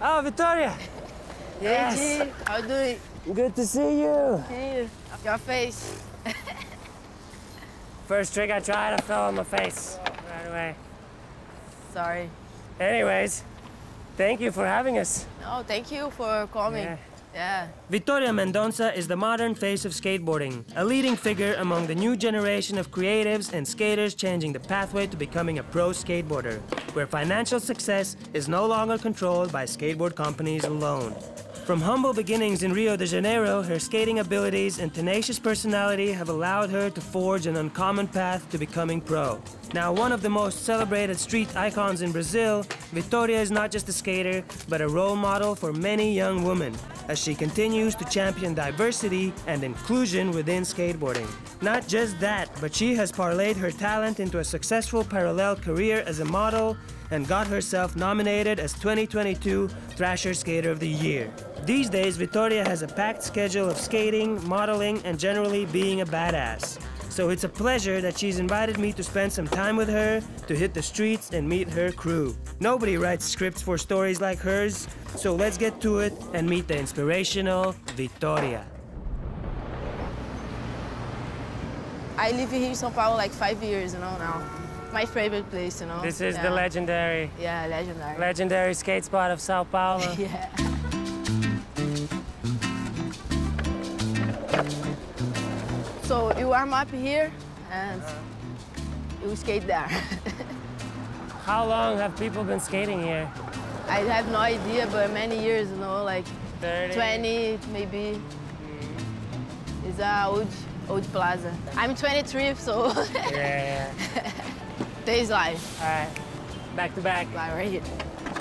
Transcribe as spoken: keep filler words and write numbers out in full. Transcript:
Oh, Victoria! Yes. Hey, G, how you doing? Good to see you. Hey, your face. First trick I tried, I fell on my face right away. Sorry. Anyways, thank you for having us. No, thank you for coming. Yeah. Yeah. Victoria Mendonça is the modern face of skateboarding, a leading figure among the new generation of creatives and skaters changing the pathway to becoming a pro skateboarder, where financial success is no longer controlled by skateboard companies alone. From humble beginnings in Rio de Janeiro, her skating abilities and tenacious personality have allowed her to forge an uncommon path to becoming pro. Now one of the most celebrated street icons in Brazil, Victoria is not just a skater, but a role model for many young women, as she continues to champion diversity and inclusion within skateboarding. Not just that, but she has parlayed her talent into a successful parallel career as a model and got herself nominated as twenty twenty-two Thrasher Skater of the Year. These days, Victoria has a packed schedule of skating, modeling, and generally being a badass. So it's a pleasure that she's invited me to spend some time with her, to hit the streets and meet her crew. Nobody writes scripts for stories like hers, so let's get to it and meet the inspirational Victoria. I live here in São Paulo like five years, you know, now. My favorite place, you know. This is yeah. the legendary, Yeah, legendary. legendary skate spot of Sao Paulo. Yeah. So you warm up here and you skate there. How long have people been skating here? I have no idea, but many years, you know, like thirty? twenty maybe. It's a old, old plaza. I'm twenty-three, so Yeah, yeah. days life. All right, back to back. Like right here.